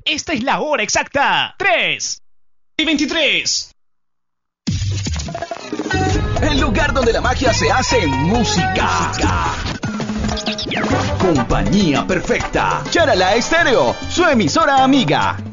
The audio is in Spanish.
Esta es la hora exacta. 3:23. El lugar donde la magia se hace música. Compañía perfecta. Charala Estéreo, su emisora amiga.